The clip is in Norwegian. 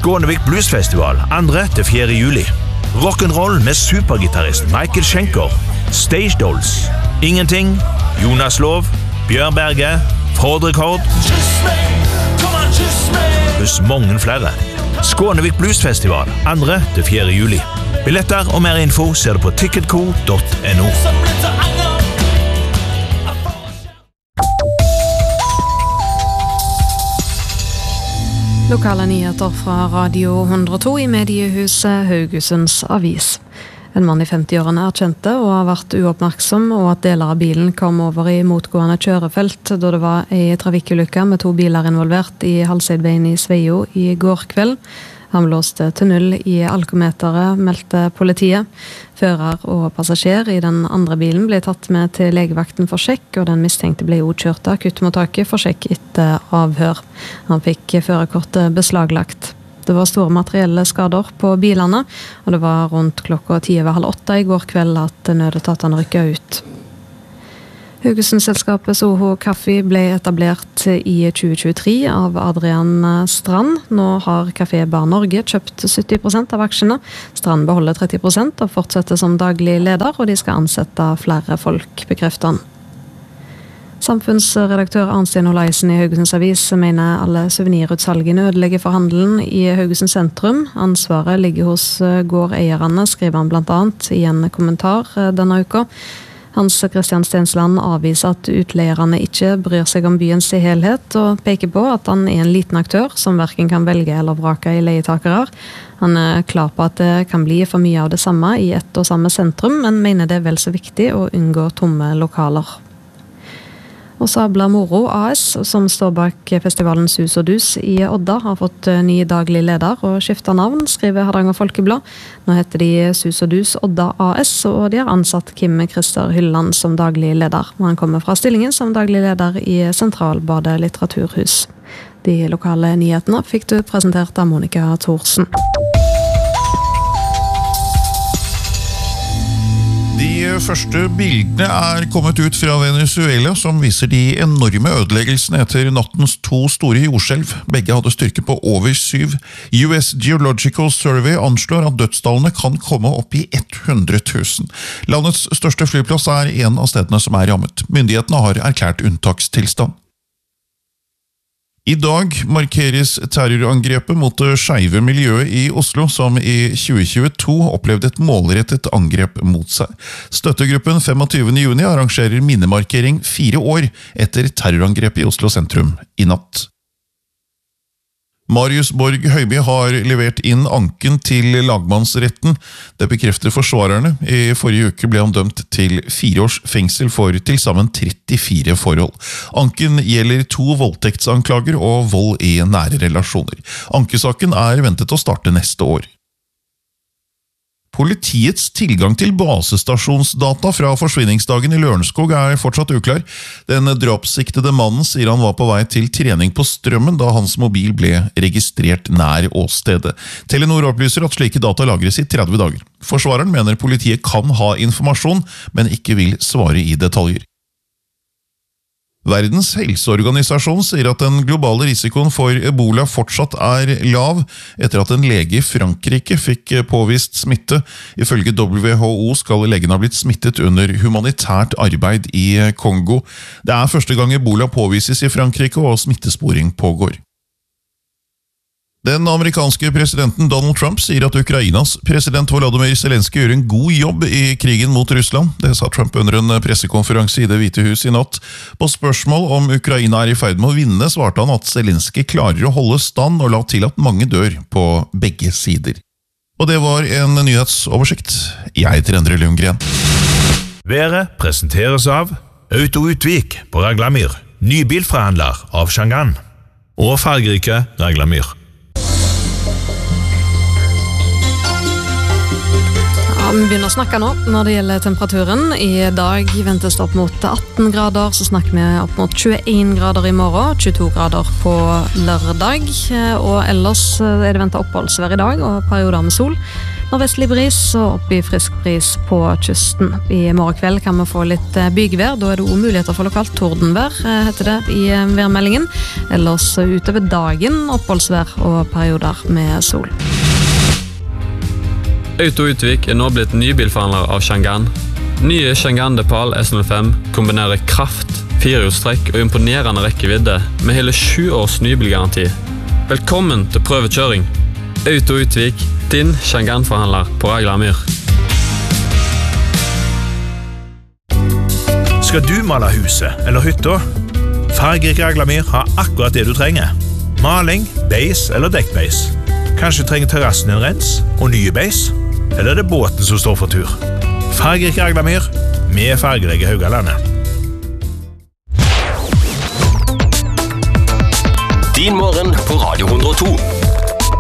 Skånevik Bluesfestival 2.–4. juli. Rock'n'roll med supergitarrist Michael Schenker. Stage Dolls. Ingenting. Jonas Lov. Bjørn Berge. Fordrekord. Pluss mange flere. Skånevik Bluesfestival 2.–4. juli. Billetter og mer info ser du på ticketco.no. Lokale nyheter fra Radio 102 i mediehuset Haugesunds Avis. En mann i 50-årene erkjente og har vært uoppmerksom og at deler av bilen kom over i motgående kjørefelt da det var en trafikkulykke med 2 biler involvert i Halseidveien i Sveio i går kveld. Han blåste til 0 i alkometeret, meldte politiet. Fører og passasjer i den andre bilen ble tatt med til legevakten for sjekk, og den mistenkte ble kjørt til akuttmottaket for sjekk etter avhør. Han fikk førerkortet beslaglagt. Det var store materielle skader på bilene, og det var rundt klokka 7:30 i går kveld at nødetatene rykket ut. Haugesundselskapet Soho Kaffe ble etablert i 2023 av Adrian Strand. Nå har Café Bar Norge kjøpt 70% av aksjene. Strand beholder 30% og fortsetter som daglig leder, og de skal ansette flere folk, bekrefter han. Samfunnsredaktør Arnstein Olaisen i Haugesunds Avis mener alle souvenirutsalgene ødelegger for handelen i Haugesund sentrum. Ansvaret ligger hos gårdeierne, skriver han blant annet i en kommentar denne uka. Hans Christian Stensland avviser at utleierne ikke bryr seg om byens helhet, og peker på at han er en liten aktør som hverken kan velge eller vrake i leietakere. Han er klar på at det kan bli for mye av det samme i ett og samme sentrum, men mener det er vel så viktig å unngå tomme lokaler. Og Sabla Moro AS, som står bak festivalen Sus og Dus i Odda, har fått ny daglig leder og skiftet navn, skriver Hardanger Folkeblad. Nå heter de Sus og Dus Odda AS, og de har ansatt Kim Christer Hylland som daglig leder. Han kommer fra stillingen som daglig leder i Sentralbadet litteraturhus. De lokale nyhetene fikk du presentert av Monica Thorsen. De første bildene er kommet ut fra Venezuela som viser de enorme ødeleggelsene etter nattens 2 store jordskjelv. Begge hadde styrke på over 7. US Geological Survey anslår at dødstallene kan komme opp i 100 000. Landets største flyplass er en av stedene som er rammet. Myndighetene har erklært unntakstilstand. I dag markeres terrorangrepet mot det skeive miljøet i Oslo, som i 2022 opplevde et målrettet angrep mot seg. Støttegruppen 25. juni arrangerer minnemarkering 4 år etter terrorangrepet i Oslo sentrum i natt. Marius Borg Høiby har levert inn anken til lagmannsretten. Det bekrefter forsvarerne. I forrige uke ble han dømt til 4 års fengsel for til sammen 34 forhold. Anken gjelder 2 voldtektsanklager og vold i nære relasjoner. Ankesaken er ventet å starte neste år. Politiets tilgang til basestasjonsdata fra forsvinningsdagen i Lørenskog er fortsatt uklar. Den drapssiktede mannen sier han var på vei til trening på Strømmen da hans mobil ble registrert nær åstedet. Telenor opplyser at slike data lagres i 30 dager. Forsvareren mener politiet kan ha informasjon, men ikke vil svare i detaljer. Verdens helseorganisasjon sier at den globale risikoen for Ebola fortsatt er lav, etter at en lege i Frankrike fikk påvist smitte. Ifølge WHO skal legen ha blitt smittet under humanitært arbeid i Kongo. Det er første gang Ebola påvises i Frankrike, og smittesporing pågår. Den amerikanske presidenten Donald Trump sier at Ukrainas president Volodymyr Zelenskyj gjør en god jobb i krigen mot Russland. Det sa Trump under en pressekonferanse i Det hvite hus i natt. På spørsmål om Ukraina er i ferd med å vinne, svarte han at Zelenskyj klarer å holde stand og la til at mange dør på begge sider. Og det var en nyhetsoversikt. Jeg heter Endre Lundgren. Været presenteres av Auto Utvik på Raglamyr, nybilforhandler av Shangan, og fargerike Raglamyr. Vi begynner å snakke nå når det gjelder temperaturen. I dag ventes det opp mot 18 grader, så snakker vi opp mot 21 grader i morgen, 22 grader på lørdag, og ellers er det ventet oppholdsvær i dag og perioder med sol. Nordvestlig bris og opp i frisk bris på kysten. I morgen kveld kan vi få litt bygevær, da det også muligheter for lokalt tordenvær, heter det i værmeldingen. Ellers utover dagen oppholdsvær og perioder med sol. Auto Utvik nå blitt nybilforhandler av Chang'an. Nye Chang'an Depal S05 kombinerer kraft, 4-hjulstrekk og imponerende rekkevidde med hele 7 års nybilgaranti. Velkommen til prøvekjøring. Auto Utvik, din Chang'an-forhandler på Raglamyr. Skal du male huset eller hytta? Fargerik Raglamyr har akkurat det du trenger. Maling, beis eller dekkbeis. Kanskje trenger terrassen en rens og nye beis? Eller er det båten som står for tur? Fargerik Raglamyr, med fargelegge Haugalandet. Din morgen på Radio 102.